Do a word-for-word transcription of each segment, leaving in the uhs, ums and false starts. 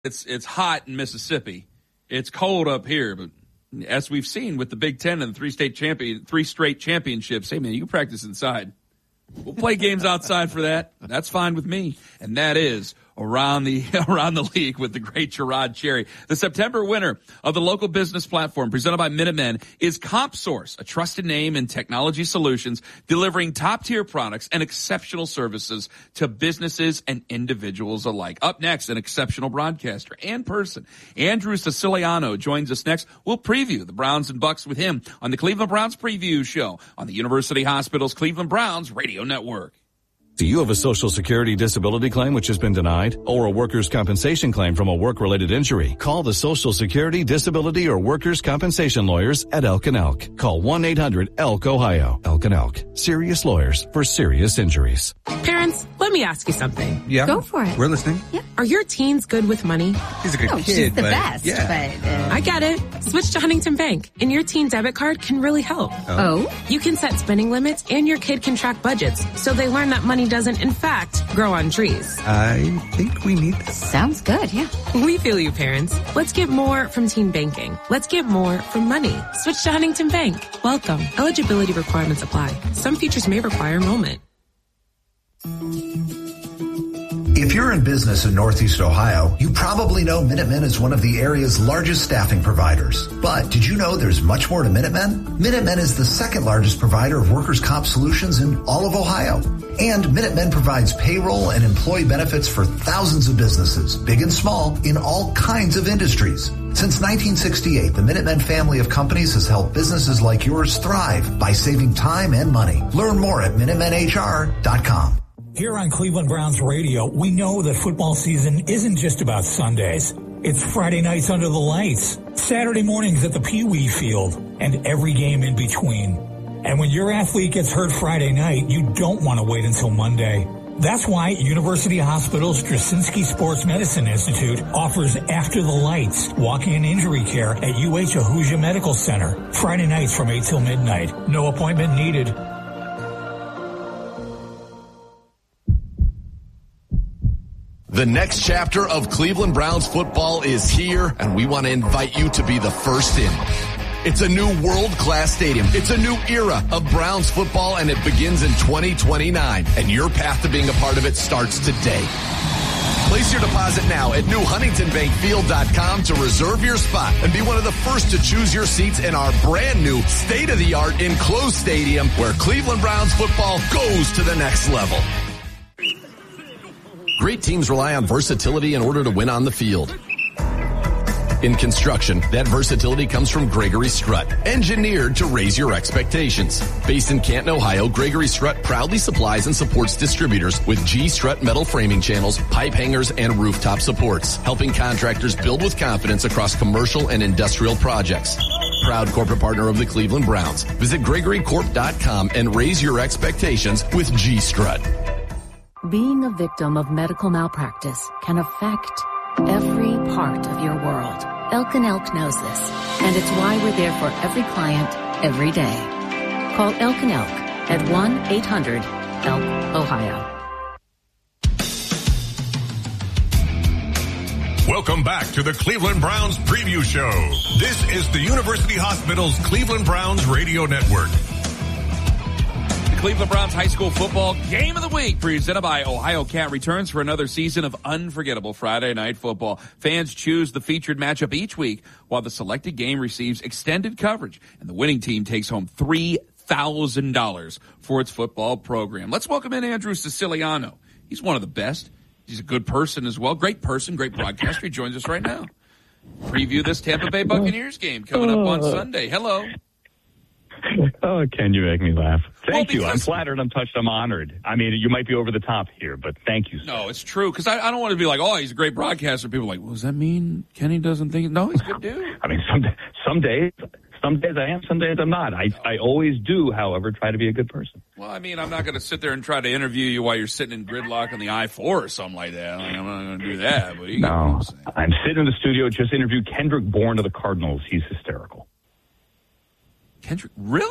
It's it's hot in Mississippi. It's cold up here, but as we've seen with the Big Ten and the three state champion, three straight championships, hey man, you can practice inside. We'll play games outside for that. That's fine with me. And that is around the around the league with the great Gerard Cherry. The September winner of the local business platform presented by Minutemen is CompSource, a trusted name in technology solutions, delivering top-tier products and exceptional services to businesses and individuals alike. Up next, an exceptional broadcaster and person, Andrew Siciliano, joins us next. We'll preview the Browns and Bucks with him on the Cleveland Browns Preview Show on the University Hospital's Cleveland Browns Radio Network. Do you have a Social Security disability claim which has been denied, or a workers' compensation claim from a work-related injury? Call the Social Security, Disability, or Workers' Compensation Lawyers at Elk and Elk. Call one eight hundred E L K Ohio. Elk and Elk. Serious lawyers for serious injuries. Parents, let me ask you something. Yeah. Go for it. We're listening. Yeah. Are your teens good with money? He's a good no, kid, she's the but best. Yeah. But, uh... I get it. Switch to Huntington Bank, and your teen debit card can really help. Oh? You can set spending limits, and your kid can track budgets, so they learn that money doesn't, in fact, grow on trees. I think we need this. Sounds good, yeah. We feel you, parents. Let's get more from teen banking. Let's get more from money. Switch to Huntington Bank. Welcome. Eligibility requirements apply. Some features may require enrollment. If you're in business in Northeast Ohio, you probably know Minutemen is one of the area's largest staffing providers. But did you know there's much more to Minutemen? Minutemen is the second largest provider of workers' comp solutions in all of Ohio. And Minutemen provides payroll and employee benefits for thousands of businesses, big and small, in all kinds of industries. Since nineteen sixty-eight, the Minutemen family of companies has helped businesses like yours thrive by saving time and money. Learn more at Minutemen H R dot com. Here on Cleveland Browns Radio, we know that football season isn't just about Sundays. It's Friday nights under the lights, Saturday mornings at the Pee Wee Field, and every game in between. And when your athlete gets hurt Friday night, you don't want to wait until Monday. That's why University Hospital's Straczynski Sports Medicine Institute offers After the Lights, walk-in and injury care at U H Ahuja Medical Center. Friday nights from eight till midnight. No appointment needed. The next chapter of Cleveland Browns football is here, and we want to invite you to be the first in. It's a new world-class stadium. It's a new era of Browns football, and it begins in twenty twenty-nine. And your path to being a part of it starts today. Place your deposit now at new huntington bank field dot com to reserve your spot and be one of the first to choose your seats in our brand new state-of-the-art enclosed stadium where Cleveland Browns football goes to the next level. Great teams rely on versatility in order to win on the field. In construction, that versatility comes from Gregory Strut, engineered to raise your expectations. Based in Canton, Ohio, Gregory Strut proudly supplies and supports distributors with G Strut metal framing channels, pipe hangers, and rooftop supports, helping contractors build with confidence across commercial and industrial projects. Proud corporate partner of the Cleveland Browns. Visit gregory corp dot com and raise your expectations with G Strut. Being a victim of medical malpractice can affect every part of your world. Elk and Elk knows this, and it's why we're there for every client, every day. Call Elk and Elk at one eight hundred elk ohio. Welcome back to the Cleveland Browns Preview Show. This is the University Hospital's Cleveland Browns Radio Network. Cleveland Browns High School Football Game of the Week presented by Ohio Cat returns for another season of unforgettable Friday night football. Fans choose the featured matchup each week while the selected game receives extended coverage and the winning team takes home three thousand dollars for its football program. Let's welcome in Andrew Siciliano. He's one of the best. He's a good person as well. Great person, great broadcaster. He joins us right now. Preview this Tampa Bay Buccaneers game coming up on Sunday. Hello. Oh, Ken, you make me laugh. Thank well, you. I'm flattered. I'm touched. I'm honored. I mean, you might be over the top here, but thank you. Sir. No, it's true. Because I, I don't want to be like, oh, he's a great broadcaster. People are like, well, does that mean Kenny doesn't think? No, he's a good dude. I mean, some some days, some days I am, some days I'm not. I I always do, however, try to be a good person. Well, I mean, I'm not going to sit there and try to interview you while you're sitting in gridlock on the I four or something like that. Like, I'm not going to do that. But you no, know what I'm, I'm sitting in the studio. Just interviewed Kendrick Bourne of the Cardinals. He's hysterical. Kendrick, really?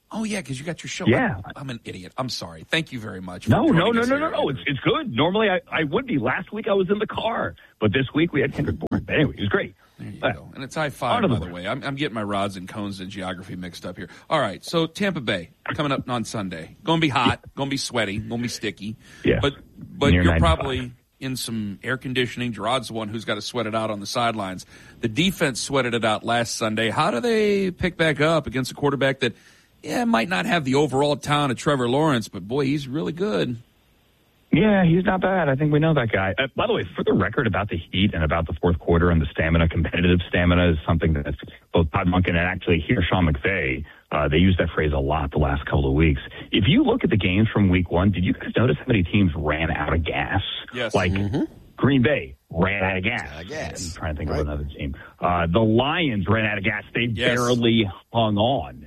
Oh, yeah, because you got your show. Yeah. I'm, I'm an idiot. I'm sorry. Thank you very much. For No, no, joining no, us no, here, no, no. It's, it's good. Normally I, I would be. Last week I was in the car, but this week we had Kendrick Bourne. But anyway, it was great. There you Uh, go. And it's I five, on to by the the way. I'm, I'm getting my rods and cones and geography mixed up here. All right, so Tampa Bay coming up on Sunday. Going to be hot, going to be sweaty, going to be sticky. Yeah. But but Near you're ninety-five. probably in some air conditioning. Gerard's the one who's got to sweat it out on the sidelines. The defense sweated it out last Sunday. How do they pick back up against a quarterback that, yeah, might not have the overall talent of Trevor Lawrence, but, boy, he's really good. Yeah, he's not bad. I think we know that guy. Uh, by the way, for the record about the heat and about the fourth quarter and the stamina, competitive stamina is something that both Todd Monken and actually here Sean McVay, uh, they use that phrase a lot the last couple of weeks. If you look at the games from week one, did you guys notice how many teams ran out of gas? Yes. Like Mm-hmm. Green Bay ran out of gas. Out of gas. I'm trying to think Right. of another team. Uh, the Lions ran out of gas. They Yes. barely hung on.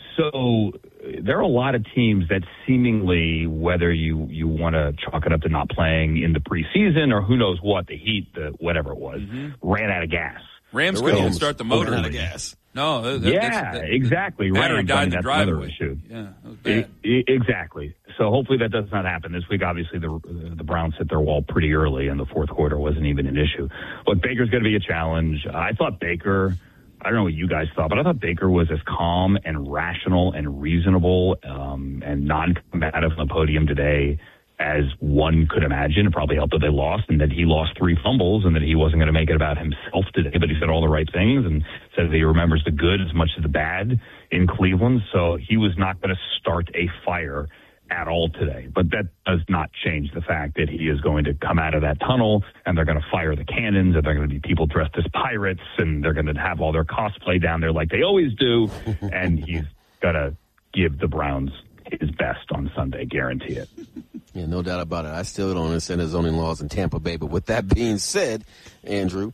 So there are a lot of teams that seemingly, whether you, you want to chalk it up to not playing in the preseason or who knows what, the heat, the whatever it was, ran out of gas. Rams The couldn't even Rams start the ran motor. out of gas. No. That, that- Yeah, that's- that- exactly. Battery Rams, I died mean, in the that's another driveway. issue. Yeah, that was E- bad. e- exactly. So hopefully that does not happen this week. Obviously, the the Browns hit their wall pretty early, and the fourth quarter wasn't even an issue. Look, Baker's going to be a challenge. I thought Baker, I don't know what you guys thought, but I thought Baker was as calm and rational and reasonable um, and non-combative on the podium today as one could imagine. It probably helped that they lost and that he lost three fumbles and that he wasn't going to make it about himself today, but he said all the right things and said that he remembers the good as much as the bad in Cleveland. So he was not going to start a fire at all today. But that does not change the fact that he is going to come out of that tunnel and they're going to fire the cannons and they're going to be people dressed as pirates and they're going to have all their cosplay down there like they always do. And he's going to give the Browns his best on Sunday, guarantee it. Yeah, no doubt about it. I still don't understand the zoning laws in Tampa Bay. But with that being said, Andrew,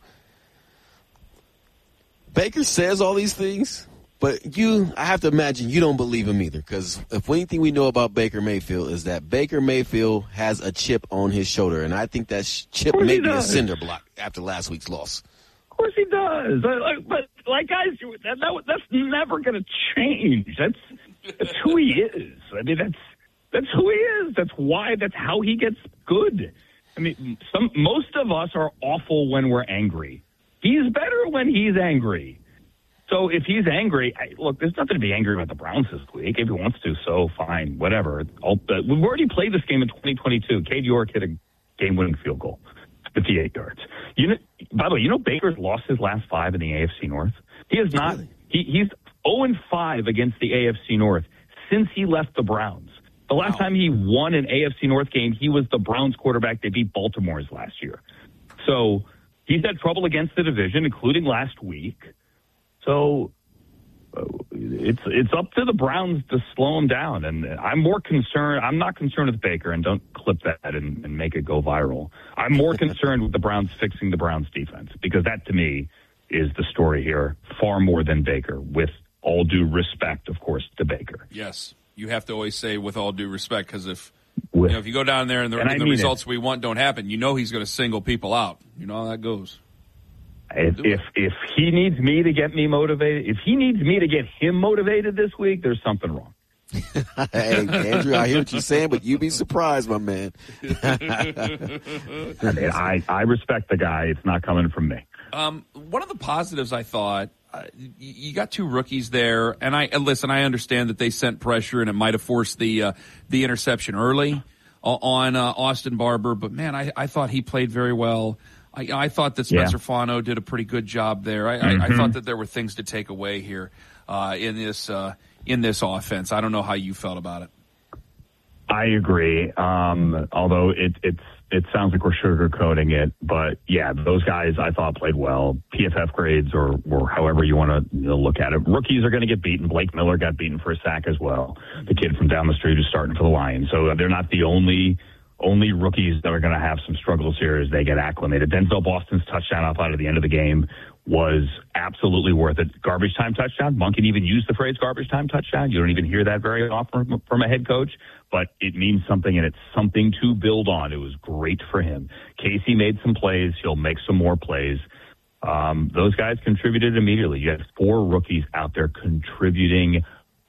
Baker says all these things, but you, I have to imagine you don't believe him either. Because if anything we know about Baker Mayfield is that Baker Mayfield has a chip on his shoulder. And I think that sh- chip may be a cinder block after last week's loss. Of course he does. I, I, but, like, guys, that, that, that's never going to change. That's, that's who he is. I mean, that's that's who he is. That's why. That's how he gets good. I mean, some most of us are awful when we're angry. He's better when he's angry. So if he's angry, I, look, there's nothing to be angry about the Browns this week. If he wants to, so fine, whatever. I'll, uh, we've already played this game in twenty twenty-two. Cade York hit a game-winning field goal, fifty-eight yards. You know, by the way, you know Baker's lost his last five in the A F C North. He has not. Really? He, he's zero and five against the A F C North since he left the Browns. The last Wow. time he won an A F C North game, he was the Browns quarterback. They beat Baltimore's last year. So he's had trouble against the division, including last week. So uh, it's it's up to the Browns to slow him down. And I'm more concerned. I'm not concerned with Baker, and don't clip that and, and make it go viral. I'm more concerned with the Browns fixing the Browns defense, because that to me is the story here far more than Baker, with all due respect, of course, to Baker. Yes. You have to always say with all due respect, because if, With, you know, if you go down there and the, And and I the mean results it. we want don't happen, you know he's going to single people out. You know how that goes. If, if if he needs me to get me motivated, if he needs me to get him motivated this week, there's something wrong. Hey, Andrew, I hear what you're saying, but you be surprised, my man. I, mean, I I respect the guy. It's not coming from me. Um, one of the positives I thought, uh, you, you got two rookies there, and I and listen. I understand that they sent pressure, and it might have forced the uh, the interception early on uh, Austin Barber. But man, I, I thought he played very well. I, I thought that Spencer Yeah. Fano did a pretty good job there. I, Mm-hmm. I, I thought that there were things to take away here uh, in this uh, in this offense. I don't know how you felt about it. I agree. Um, although it it's it sounds like we're sugarcoating it, but yeah, those guys I thought played well. P F F grades or or however you want to you know, look at it. Rookies are going to get beaten. Blake Miller got beaten for a sack as well. The kid from down the street who's starting for the Lions. So they're not the only only rookies that are going to have some struggles here as they get acclimated. Denzel Boston's touchdown off out of the end of the game was absolutely worth it. Garbage time touchdown. Monken even used the phrase garbage time touchdown. You don't even hear that very often from, from a head coach, but it means something, and it's something to build on. It was great for him. Casey made some plays. He'll make some more plays. Um, those guys contributed immediately. You had four rookies out there contributing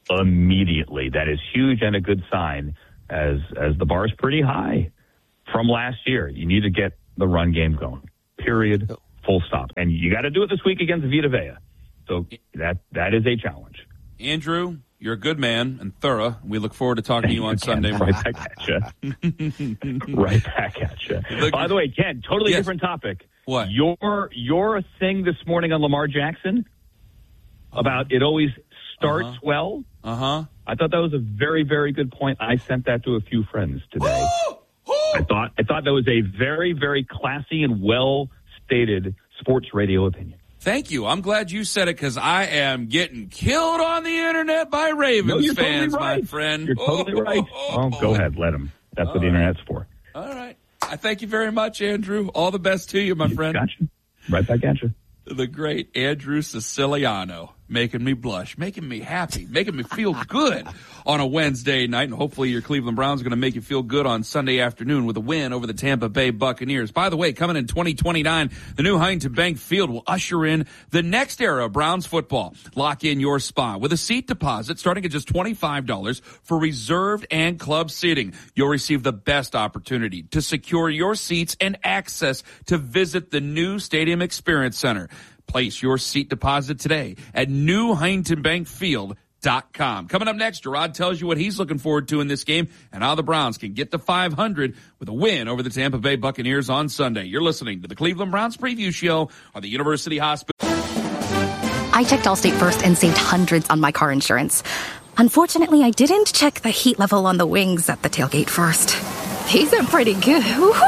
immediately. That is huge and a good sign as as the bar is pretty high from last year. You need to get the run game going, period, full stop. And you got to do it this week against Vita Vea. So that that is a challenge. Andrew, you're a good man and thorough. We look forward to talking to you on Sunday. Right back at you. right back at you. The, By the way, Ken, totally yes. different topic. What? Your, your thing this morning on Lamar Jackson about it always starts uh-huh. well. Uh-huh. I thought that was a very, very good point. I sent that to a few friends today. I thought I thought that was a very, very classy and well-stated sports radio opinion. Thank you. I'm glad you said it because I am getting killed on the internet by Ravens no, you're fans, totally right. my friend. You're totally oh, right. Oh, go ahead. Let them. That's All what the right. internet's for. All right. I thank you very much, Andrew. All the best to you, my friend. Gotcha. Right back at you. The great Andrew Siciliano, making me blush, making me happy, making me feel good on a Wednesday night. And hopefully your Cleveland Browns are going to make you feel good on Sunday afternoon with a win over the Tampa Bay Buccaneers. By the way, coming in twenty twenty-nine, the new Huntington Bank Field will usher in the next era of Browns football. Lock in your spot with a seat deposit starting at just twenty-five dollars for reserved and club seating. You'll receive the best opportunity to secure your seats and access to visit the new Stadium Experience Center. Place your seat deposit today at new huntington bank field dot com. Coming up next, Gerard tells you what he's looking forward to in this game and how the Browns can get to five hundred with a win over the Tampa Bay Buccaneers on Sunday. You're listening to the Cleveland Browns Preview Show on the University Hospital. I checked Allstate first and saved hundreds on my car insurance. Unfortunately, I didn't check the heat level on the wings at the tailgate first. These are pretty good.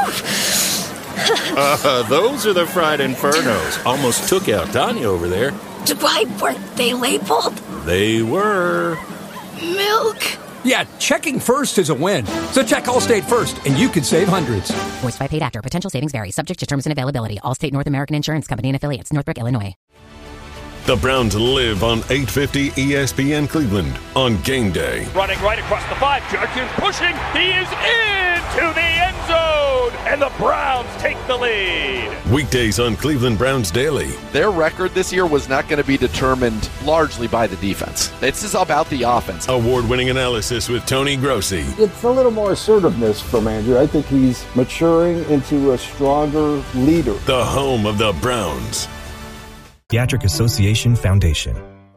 uh, those are the fried infernos. Almost took out Tanya over there. Why weren't they labeled? They were. Milk. Yeah, checking first is a win. So check Allstate first, and you could save hundreds. Voiced by paid actor. Potential savings vary. Subject to terms and availability. Allstate North American Insurance Company and affiliates. Northbrook, Illinois. The Browns live on eight fifty E S P N Cleveland on game day. Running right across the five. Judkins pushing. He is into the end zone. And the Browns take the lead. Weekdays on Cleveland Browns Daily. Their record this year was not going to be determined largely by the defense. This is about the offense. Award-winning analysis with Tony Grossi. It's a little more assertiveness from Andrew. I think he's maturing into a stronger leader. The home of the Browns. Pediatric Association Foundation.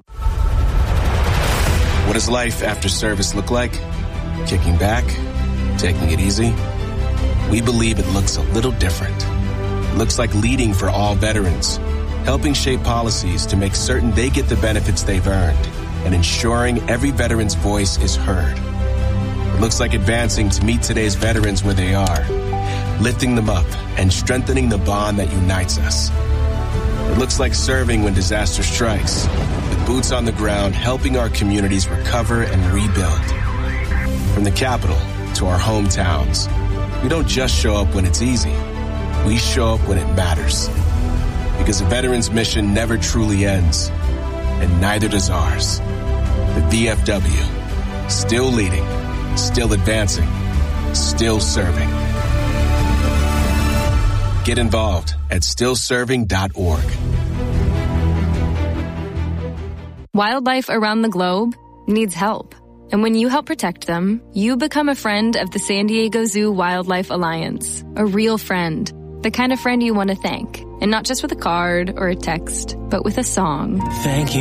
What does life after service look like? Kicking back? Taking it easy? We believe it looks a little different. It looks like leading for all veterans, helping shape policies to make certain they get the benefits they've earned, and ensuring every veteran's voice is heard. It looks like advancing to meet today's veterans where they are, lifting them up and strengthening the bond that unites us. It looks like serving when disaster strikes, with boots on the ground helping our communities recover and rebuild. From the capital to our hometowns, we don't just show up when it's easy. We show up when it matters. Because a veteran's mission never truly ends, and neither does ours. The V F W, still leading, still advancing, still serving. Get involved at still serving dot org. Wildlife around the globe needs help. And when you help protect them, you become a friend of the San Diego Zoo Wildlife Alliance. A real friend. The kind of friend you want to thank. And not just with a card or a text, but with a song. Thank you